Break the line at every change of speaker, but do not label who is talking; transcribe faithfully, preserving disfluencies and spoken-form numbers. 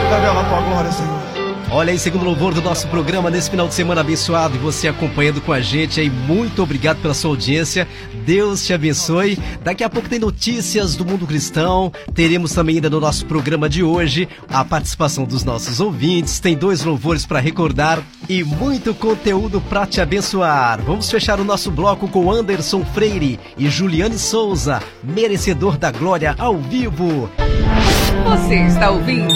Revela a tua glória, Senhor.
Olha aí, segundo louvor do nosso programa nesse final de semana abençoado e você acompanhando com a gente aí, muito obrigado pela sua audiência, Deus te abençoe. Daqui a pouco tem notícias do mundo cristão, teremos também ainda no nosso programa de hoje a participação dos nossos ouvintes, tem dois louvores para recordar e muito conteúdo para te abençoar. Vamos fechar o nosso bloco com Anderson Freire e Juliane Souza, Merecedor da Glória ao vivo.
Você está ouvindo